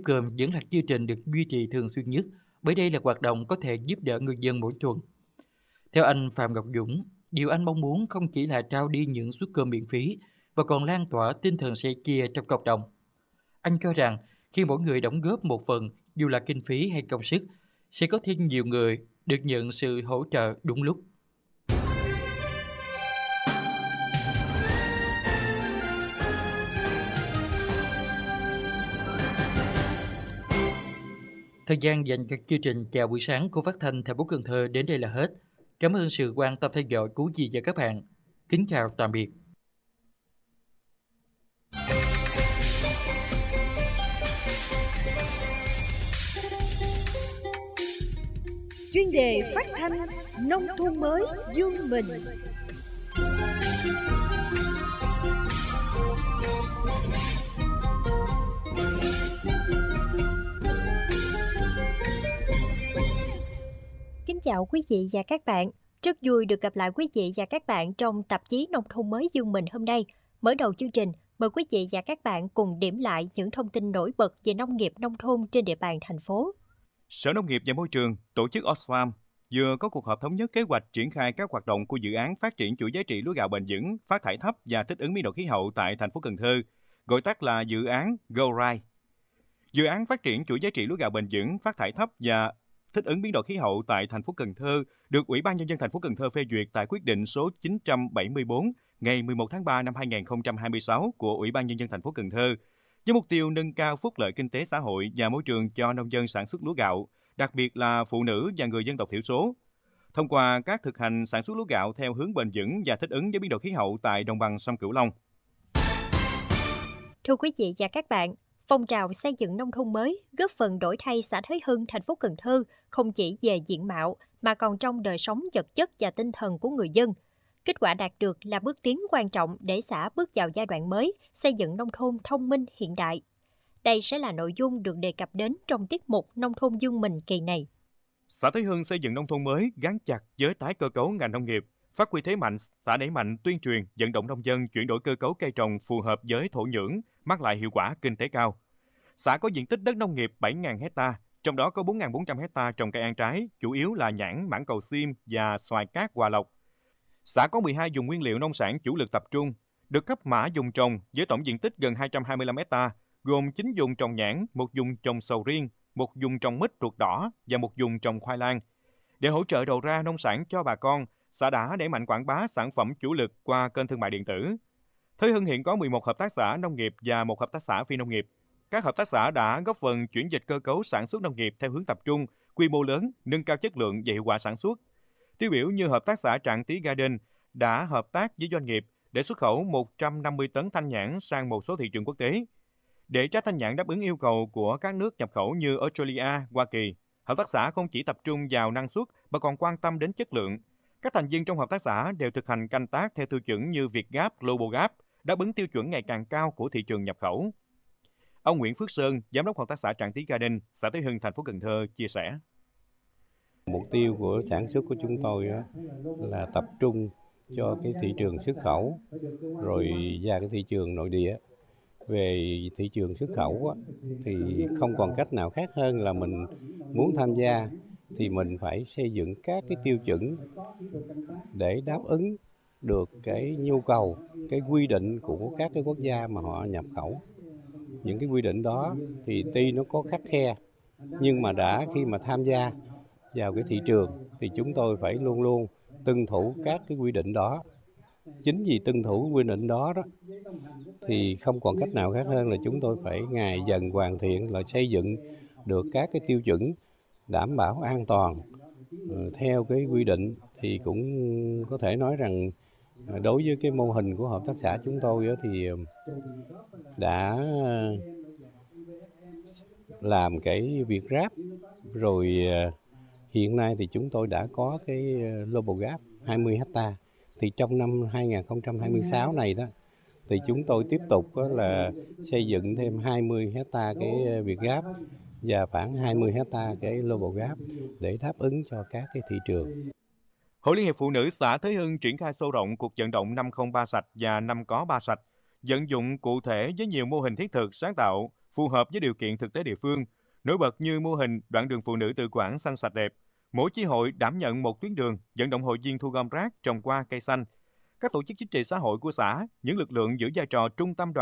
cơm vẫn là chương trình được duy trì thường xuyên nhất, bởi đây là hoạt động có thể giúp đỡ người dân mỗi tuần. Theo anh Phạm Ngọc Dũng, điều anh mong muốn không chỉ là trao đi những suất cơm miễn phí, mà còn lan tỏa tinh thần sẻ chia trong cộng đồng. Anh cho rằng khi mỗi người đóng góp một phần, dù là kinh phí hay công sức, sẽ có thêm nhiều người được nhận sự hỗ trợ đúng lúc. Thời gian dành cho chương trình chào buổi sáng của Phát thanh thành phố Cần Thơ đến đây là hết. Cảm ơn sự quan tâm theo dõi của quý vị và các bạn. Kính chào tạm biệt. Chuyên đề phát thanh nông thôn mới Dương Mình. Kính chào quý vị và các bạn. Rất vui được gặp lại quý vị và các bạn trong tạp chí Nông thôn mới Dương Mình hôm nay. Mở đầu chương trình, mời quý vị và các bạn cùng điểm lại những thông tin nổi bật về nông nghiệp nông thôn trên địa bàn thành phố. Sở Nông nghiệp và Môi trường tổ chức Oxfam vừa có cuộc họp thống nhất kế hoạch triển khai các hoạt động của dự án phát triển chuỗi giá trị lúa gạo bền vững, phát thải thấp và thích ứng biến đổi khí hậu tại thành phố Cần Thơ, gọi tắt là dự án GoRide. Dự án phát triển chuỗi giá trị lúa gạo bền vững, phát thải thấp và thích ứng biến đổi khí hậu tại thành phố Cần Thơ được Ủy ban nhân dân thành phố Cần Thơ phê duyệt tại quyết định số 974 ngày 11 tháng 3 năm 2026 của Ủy ban nhân dân thành phố Cần Thơ, với mục tiêu nâng cao phúc lợi kinh tế xã hội và môi trường cho nông dân sản xuất lúa gạo, đặc biệt là phụ nữ và người dân tộc thiểu số. Thông qua các thực hành sản xuất lúa gạo theo hướng bền vững và thích ứng với biến đổi khí hậu tại đồng bằng sông Cửu Long. Thưa quý vị và các bạn, phong trào xây dựng nông thôn mới góp phần đổi thay xã Thới Hưng, thành phố Cần Thơ không chỉ về diện mạo mà còn trong đời sống vật chất và tinh thần của người dân. Kết quả đạt được là bước tiến quan trọng để xã bước vào giai đoạn mới xây dựng nông thôn thông minh hiện đại. Đây sẽ là nội dung được đề cập đến trong tiết mục Nông thôn Dương Mình kỳ này. Xã Thới Hưng xây dựng nông thôn mới gắn chặt với tái cơ cấu ngành nông nghiệp, phát huy thế mạnh, xã đẩy mạnh tuyên truyền, vận động nông dân chuyển đổi cơ cấu cây trồng phù hợp với thổ nhưỡng, mang lại hiệu quả kinh tế cao. Xã có diện tích đất nông nghiệp 7.000 hecta, trong đó có 4.400 hecta trồng cây ăn trái, chủ yếu là nhãn, mãng cầu xiêm và xoài cát Hòa Lộc. Xã có 12 vùng nguyên liệu nông sản chủ lực tập trung, được cấp mã vùng trồng với tổng diện tích gần 225 hecta, gồm 9 vùng trồng nhãn, 1 vùng trồng sầu riêng, 1 vùng trồng mít ruột đỏ và 1 vùng trồng khoai lang. Để hỗ trợ đầu ra nông sản cho bà con, xã đã đẩy mạnh quảng bá sản phẩm chủ lực qua kênh thương mại điện tử. Thới Hưng hiện có 11 hợp tác xã nông nghiệp và 1 hợp tác xã phi nông nghiệp. Các hợp tác xã đã góp phần chuyển dịch cơ cấu sản xuất nông nghiệp theo hướng tập trung, quy mô lớn, nâng cao chất lượng và hiệu quả sản xuất. Tiêu biểu như hợp tác xã Trạng Tí Garden đã hợp tác với doanh nghiệp để xuất khẩu 150 tấn thanh nhãn sang một số thị trường quốc tế. Để trái thanh nhãn đáp ứng yêu cầu của các nước nhập khẩu như Australia, Hoa Kỳ, hợp tác xã không chỉ tập trung vào năng suất mà còn quan tâm đến chất lượng. Các thành viên trong hợp tác xã đều thực hành canh tác theo tiêu chuẩn như Vietgap, GlobalGap, đáp ứng tiêu chuẩn ngày càng cao của thị trường nhập khẩu. Ông Nguyễn Phước Sơn, giám đốc hợp tác xã Trạng Tí Garden, xã Thới Hưng, thành phố Cần Thơ chia sẻ. Mục tiêu của sản xuất của chúng tôi là tập trung cho cái thị trường xuất khẩu rồi ra cái thị trường nội địa. Về thị trường xuất khẩu thì không còn cách nào khác hơn là mình muốn tham gia thì mình phải xây dựng các cái tiêu chuẩn để đáp ứng được cái nhu cầu, cái quy định của các cái quốc gia mà họ nhập khẩu. Những cái quy định đó thì tuy nó có khắt khe nhưng mà khi mà tham gia vào cái thị trường thì chúng tôi phải luôn luôn tuân thủ các cái quy định đó. Chính vì tuân thủ quy định đó thì không còn cách nào khác hơn là chúng tôi phải ngày dần hoàn thiện là xây dựng được các cái tiêu chuẩn đảm bảo an toàn theo cái quy định. Thì cũng có thể nói rằng đối với cái mô hình của hợp tác xã chúng tôi thì đã làm cái việc ráp rồi hiện nay thì chúng tôi đã có cái GlobalGap 20 hecta. Thì trong năm 2026 này đó thì chúng tôi tiếp tục là xây dựng thêm 20 hecta cái Vietgap và khoảng 20 hecta cái GlobalGap để đáp ứng cho các cái thị trường. Hội Liên hiệp Phụ nữ xã Thới Hưng triển khai sâu rộng cuộc vận động 5 không 3 sạch và 5 có 3 sạch, vận dụng cụ thể với nhiều mô hình thiết thực sáng tạo, phù hợp với điều kiện thực tế địa phương. Nổi bật như mô hình đoạn đường phụ nữ tự quản xanh sạch đẹp. Mỗi chi hội đảm nhận một tuyến đường, vận động hội viên thu gom rác, trồng hoa, cây xanh. Các tổ chức chính trị xã hội của xã, những lực lượng giữ vai trò trung tâm đoàn